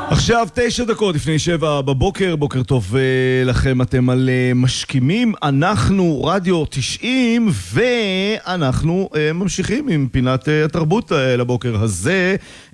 עכשיו 9 דקות לפני 7 בבוקר, בוקר טוב לכם, אתם על משכימים, אנחנו רדיו 90 ואנחנו ממשיכים עם פינת התרבות לבוקר הזה.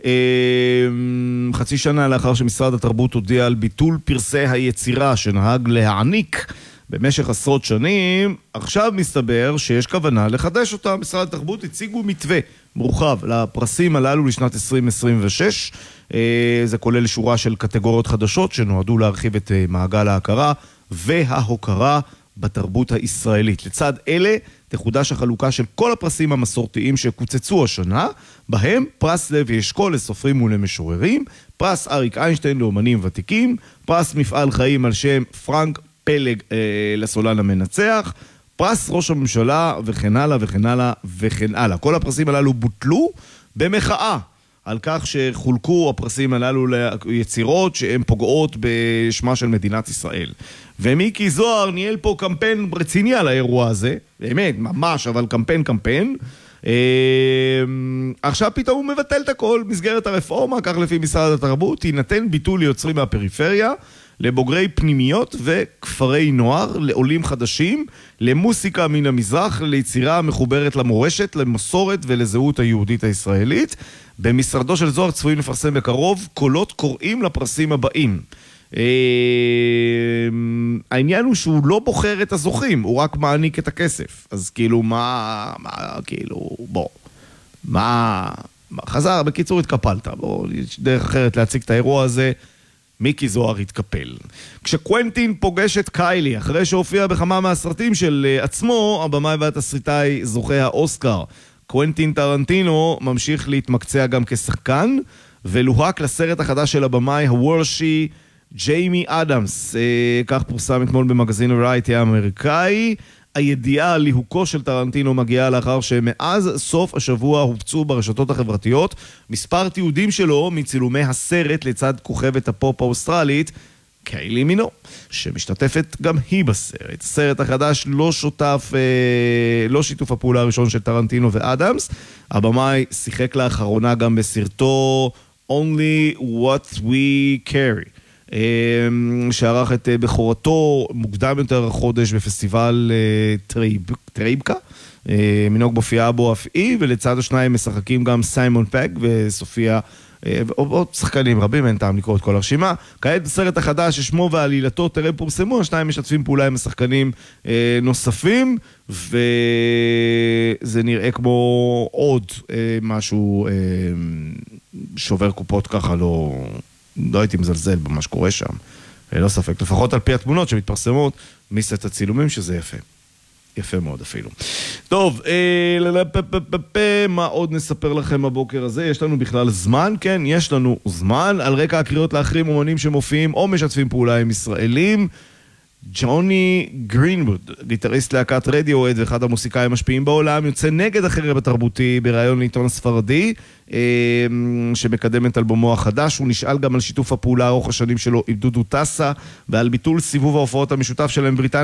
חצי שנה לאחר שמשרד התרבות הודיע על ביטול פרסי היצירה שנהג להעניק במשך עשרות שנים, עכשיו מסתבר שיש כוונה לחדש אותה. משרד התרבות הציגו מתווה מורחב לפרסים הללו לשנת 2026. זה כולל שורה של קטגוריות חדשות שנועדו להרחיב את מעגל ההכרה וההוקרה בתרבות הישראלית. לצד אלה תחודש החלוקה של כל הפרסים המסורתיים שקוצצו השנה, בהם פרס לוי אשכול לסופרים ולמשוררים, פרס אריק איינשטיין לאומנים ותיקים, פרס מפעל חיים על שם פרנק פלג לסולן המנצח, פרס ראש הממשלה וכן הלאה וכן הלאה וכן הלאה. כל הפרסים הללו בוטלו במחאה על כך שחולקו הפרסים הללו ליצירות שהן פוגעות בשמה של מדינת ישראל. ומיקי זוהר ניהל פה קמפיין רציני על האירוע הזה, באמת, ממש, אבל קמפיין. עכשיו פתאום הוא מבטל את הכל. מסגרת הרפורמה, כך לפי משרד התרבות, יינתן ביטול ליוצרים מהפריפריה, לבוגרי פנימיות וכפרי נוער, לעולים חדשים, למוסיקה מן המזרח, ליצירה מחוברת למורשת, למסורת ולזהות היהודית הישראלית. במשרדו של זוהר צפויים לפרסם בקרוב קולות קוראים לפרסים הבאים. העניין הוא שהוא לא בוחר את הזוכים, הוא רק מעניק את הכסף. אז כאילו חזר, בקיצור התקפלת. יש דרך אחרת להציג את האירוע הזה. מיקי זוהר התקפל. כשקוונטין פוגש את קיילי, אחרי שהופיע בכמה מהסרטים של עצמו, הבמאי והתסריטאי זוכה האוסקר. קוונטין טרנטינו ממשיך להתמקצע גם כשחקן, ולוהק לסרט החדש של הבמאי הוורשי ג'יימי אדמס. כך פורסם אתמול במגזין הרייטי האמריקאי. הידיעה על ליהוקו של טרנטינו מגיעה לאחר שמאז סוף השבוע הופצו ברשתות החברתיות מספר תיעודים שלו מצילומי הסרט לצד כוכבת הפופ האוסטרלית קיילי מינו, שמשתתפת גם היא בסרט. הסרט החדש לא שיתוף הפעולה הראשון של טרנטינו ואדמס. הבמאי שיחק לאחרונה גם בסרטו Only What We Carry, שערך את בחורתו מוקדם יותר החודש בפסטיבל טרייבקה. מנהוג מופיעה בו אף היא, ולצד השניים משחקים גם סיימון פג וסופיה, ועוד שחקנים רבים, אין טעם לקרוא את כל הרשימה. כעת בסרט החדש ששמו ועלילתו טרם פורסמו, השניים משתפים פעולה עם השחקנים נוספים, וזה נראה כמו עוד משהו שובר קופות ככה, לא הייתי מזלזל במה שקורה שם, לא ספק, לפחות על פי התמונות שמתפרסמות מסט הצילומים, שזה יפה. יפה מאוד אפילו. טוב, מה עוד נספר לכם הבוקר הזה? יש לנו בכלל זמן? כן, יש לנו זמן. על רקע הקריאות להחרים אומנים שמופיעים או משתפים פעולה עם ישראלים, ג'וני גרינווד, גיטריסט להקת רדיואד ואחד המוסיקאים המשפיעים בעולם, יוצא נגד החרם התרבותי בראיון לעיתון הספרדי שמקדם את אלבומו החדש. הוא נשאל גם על שיתוף הפעולה ארוך השנים שלו עם דודו טסה ועל ביטול סיבוב ההופעות המשותף שלהם בבריטניה